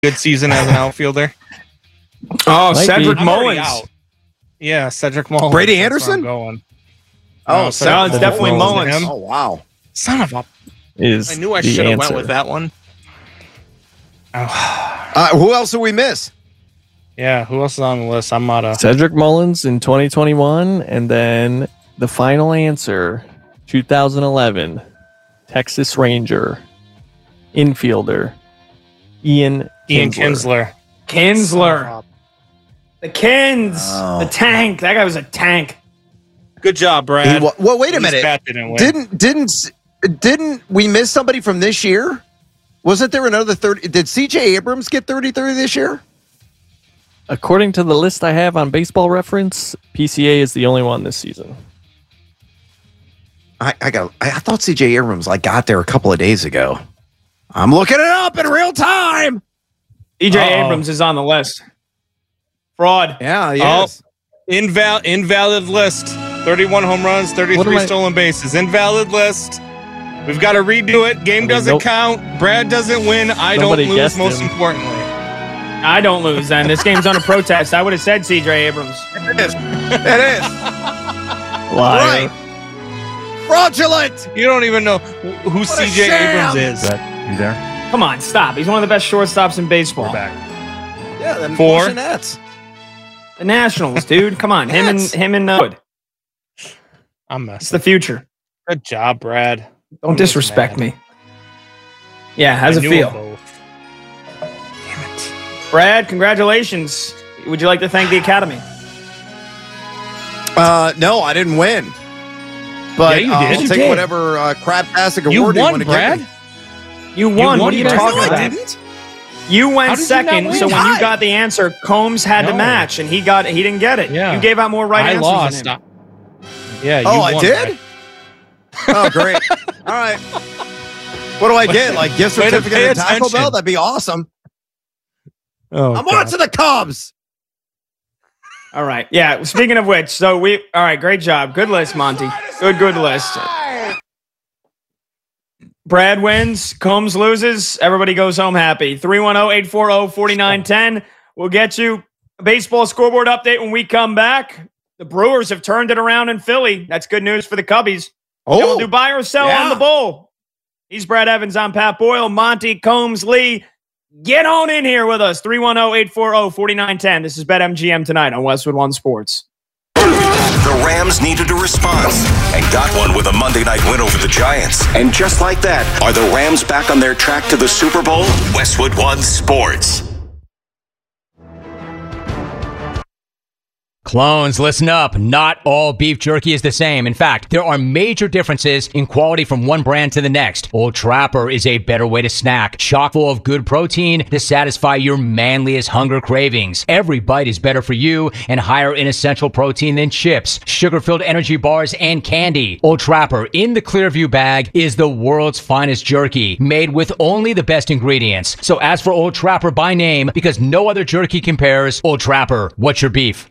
good season as an outfielder? Oh, Cedric Mullins. Yeah, Cedric Mullins. Brady Anderson? Going. Oh, it's definitely Mullins. Oh, wow. Son of a... I knew I should have went with that one. Who else did we miss? Yeah, who else is on the list? I'm out of... Cedric Mullins in 2021, and then the final answer, 2011, Texas Ranger, infielder, Ian Kinsler. Kinsler. The Kins. Oh. The tank. That guy was a tank. Good job, Brad. Well, wait a minute. Didn't we miss somebody from this year? Wasn't there another 30? Did C.J. Abrams get 30-30 this year? According to the list I have on Baseball Reference, PCA is the only one this season. I thought C.J. Abrams got there a couple of days ago. I'm looking it up in real time. C.J. Abrams is on the list. Fraud. Yeah, yes. Invalid list. 31 home runs, 33 stolen bases. Invalid list. We've got to redo it. Game doesn't count. Brad doesn't win. I don't lose, most importantly. I don't lose, then. This game's under protest. I would have said C.J. Abrams. It is. Liar. Right. Fraudulent. You don't even know who C.J. Abrams is. You there? Come on, stop. He's one of the best shortstops in baseball. We're back. Yeah, then Four. Nets. The Nationals, dude. Come on. Him and Wood. I'm messing. It's the future. Good job, Brad. Don't disrespect me. Yeah, how's it feel? Damn it. Brad, congratulations. Would you like to thank the Academy? No, I didn't win. But yeah, you did. I'll take whatever craptastic award you want to Brad? give me. You won. What are you talking about? I didn't. You went second, so when you got the answer, Combs had to match, and he didn't get it. Yeah. You gave out more right answers lost. than him. Yeah, you I won, did? Oh, great. All right. What do I get? Gift certificate at Taco Bell? That'd be awesome. Oh, I'm on to the Cubs. All right. Yeah, speaking of which, all right, great job. Good list, Monty. Good list. Brad wins. Combs loses. Everybody goes home happy. 310-840-4910. We'll get you a baseball scoreboard update when we come back. The Brewers have turned it around in Philly. That's good news for the Cubbies. Oh, we'll do buy or sell on the Bull. He's Brad Evans. I'm Pat Boyle. Monty, Combs, Lee. Get on in here with us. 310-840-4910. This is BetMGM tonight on Westwood One Sports. The Rams needed a response and got one with a Monday night win over the Giants. And just like that, are the Rams back on their track to the Super Bowl? Westwood One Sports. Clones, listen up. Not all beef jerky is the same. In fact, there are major differences in quality from one brand to the next. Old Trapper is a better way to snack, chock full of good protein to satisfy your manliest hunger cravings. Every bite is better for you and higher in essential protein than chips, sugar-filled energy bars, and candy. Old Trapper in the Clearview bag is the world's finest jerky, made with only the best ingredients. So ask for Old Trapper by name because no other jerky compares. Old Trapper, what's your beef?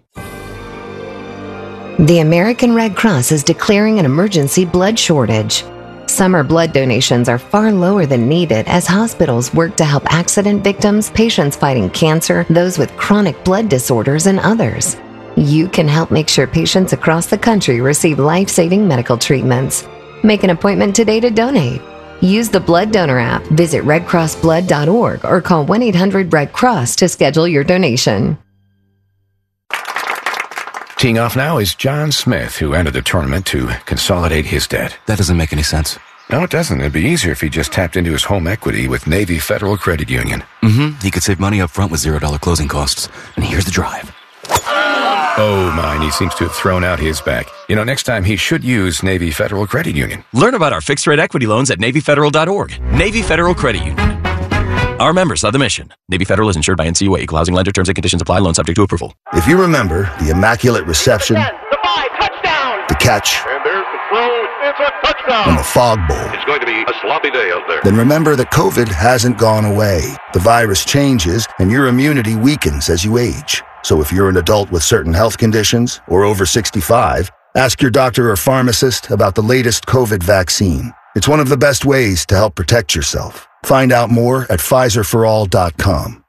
The American Red Cross is declaring an emergency blood shortage. Summer blood donations are far lower than needed as hospitals work to help accident victims, patients fighting cancer, those with chronic blood disorders, and others. You can help make sure patients across the country receive life-saving medical treatments. Make an appointment today to donate. Use the Blood Donor app, visit redcrossblood.org, or call 1-800-RED-CROSS to schedule your donation. Teeing off now is John Smith, who entered the tournament to consolidate his debt. That doesn't make any sense. No, it doesn't. It'd be easier if he just tapped into his home equity with Navy Federal Credit Union. He could save money up front with $0 closing costs. And here's the drive. Oh, mine. He seems to have thrown out his back. Next time he should use Navy Federal Credit Union. Learn about our fixed-rate equity loans at NavyFederal.org. Navy Federal Credit Union. Our members are the mission. Navy Federal is insured by NCUA. Equal housing lender. Terms and conditions apply. Loan subject to approval. If you remember the immaculate reception, the catch, and there's the throw. It's a touchdown. and the fog bowl, It's going to be a sloppy day out there. then remember that COVID hasn't gone away. The virus changes, and your immunity weakens as you age. So if you're an adult with certain health conditions or over 65, ask your doctor or pharmacist about the latest COVID vaccine. It's one of the best ways to help protect yourself. Find out more at PfizerForAll.com.